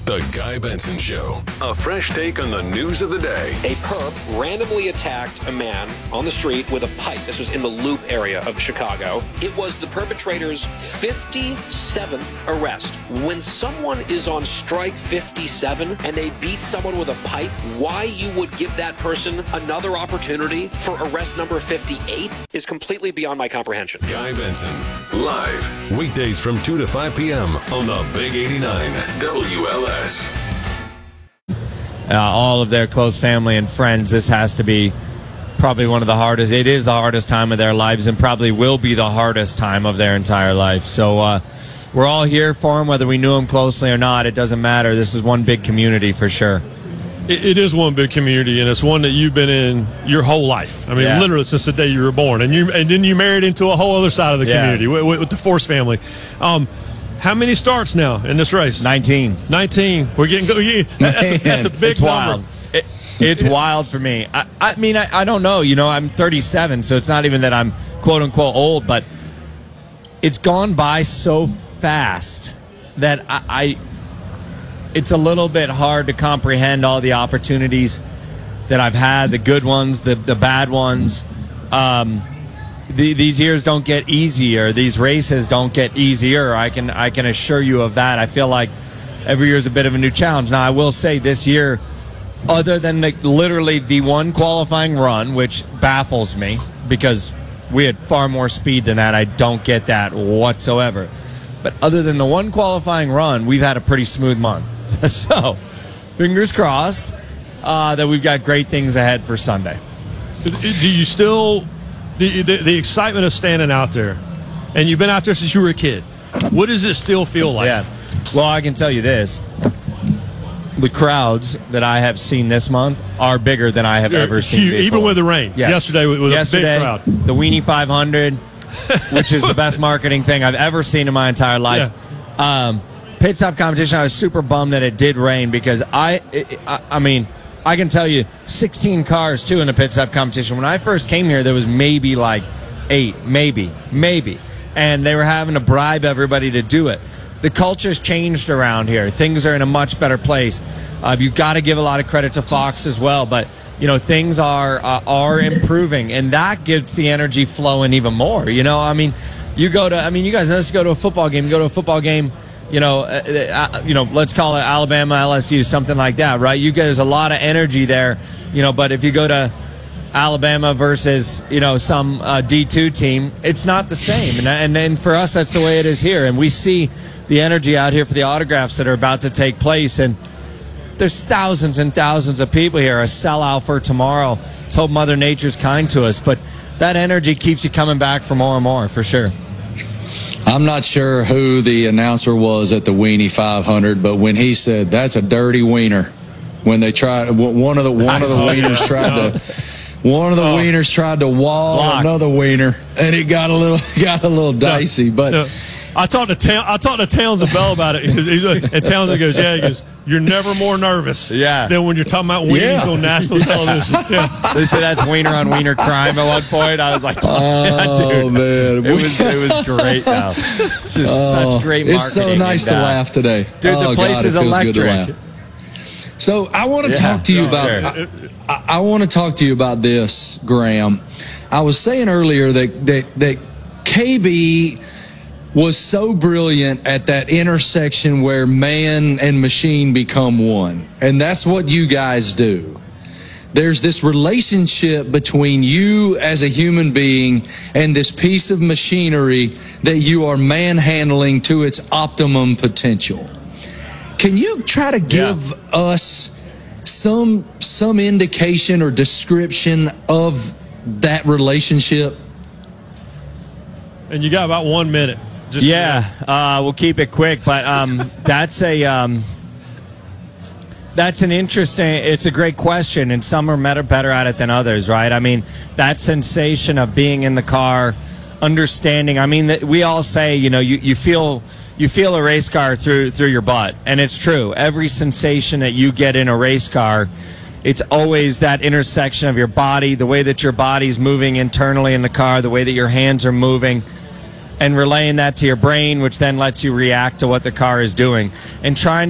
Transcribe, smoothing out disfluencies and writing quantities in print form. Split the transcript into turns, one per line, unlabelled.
The Guy Benson Show. A fresh take on the news of the day.
A perp randomly attacked a man on the street with a pipe. This was in the Loop area of Chicago. It was the perpetrator's 57th arrest. When someone is on strike 57 and they beat someone with a pipe, why you would give that person another opportunity for arrest number 58 is completely beyond my comprehension.
Guy Benson, live, weekdays from 2 to 5 p.m. on the Big 89 WLS.
All of their close family and friends, this has to be probably one of the hardest. It is the hardest time of their lives and probably will be the hardest time of their entire life. So we're all here for them, whether we knew them closely or not. It doesn't matter. This is one big community for sure.
It is one big community, and it's one that you've been in your whole life. I mean, literally since the day you were born. And then you married into a whole other side of the community with the Force family. How many starts now in this race?
19.
19. We're getting good. That's a big number.
Wild. It's wild for me. I mean, I don't know. You know, I'm 37, so it's not even that I'm quote-unquote old, but it's gone by so fast that it's a little bit hard to comprehend all the opportunities that I've had, the good ones, the bad ones. These years don't get easier. These races don't get easier. I can assure you of that. I feel like every year is a bit of a new challenge. Now, I will say this year, other than literally the one qualifying run, which baffles me because we had far more speed than that. I don't get that whatsoever. But other than the one qualifying run, we've had a pretty smooth month. So, fingers crossed that we've got great things ahead for Sunday.
Do you still... The excitement of standing out there, and you've been out there since you were a kid, what does it still feel like?
Yeah. Well, I can tell you this. The crowds that I have seen this month are bigger than I have ever seen before.
Even with the rain.
Yes.
Yesterday was a big crowd.
The Weenie 500, which is the best marketing thing I've ever seen in my entire life. Yeah. Pit stop competition, I was super bummed that it did rain because I mean, I can tell you 16 cars, too, in the pit stop competition. When I first came here, there was maybe like 8, maybe. And they were having to bribe everybody to do it. The culture's changed around here. Things are in a much better place. You've got to give a lot of credit to Fox as well. But, you know, things are improving. And that gets the energy flowing even more. You know, I mean, you guys, let's go to a football game. You go to a football game. You know, let's call it Alabama, LSU, something like that, right? There's a lot of energy there, you know, but if you go to Alabama versus, you know, some D2 team, it's not the same. And for us, that's the way it is here. And we see the energy out here for the autographs that are about to take place. And there's thousands and thousands of people here, a sellout for tomorrow. Let's hope Mother Nature's kind to us. But that energy keeps you coming back for more and more, for sure.
I'm not sure who the announcer was at the Weenie 500, but when he said that's a dirty wiener, when they tried one of the wieners tried to wall another wiener, and it got a little dicey. But
I talked to Townsend Bell about it, and Townsend goes, he goes, you're never more nervous than when you're talking about wieners on national television. Yeah.
They said that's wiener on wiener crime at one point. I was like, dude.
Man.
It was great, though. It's just such great marketing.
It's so nice to laugh today.
Dude, the place is electric.
So I want to talk to you about I want to talk to you about this, Graham. I was saying earlier that KB was so brilliant at that intersection where man and machine become one. And that's what you guys do. There's this relationship between you as a human being and this piece of machinery that you are manhandling to its optimum potential. Can you try to give us some indication or description of that relationship?
And you got about 1 minute.
We'll keep it quick, but that's an interesting, it's a great question, and some are better at it than others, right? I mean, that sensation of being in the car, understanding, I mean, we all say, you know, you feel a race car through your butt, and it's true. Every sensation that you get in a race car, it's always that intersection of your body, the way that your body's moving internally in the car, the way that your hands are moving, and relaying that to your brain, which then lets you react to what the car is doing. And trying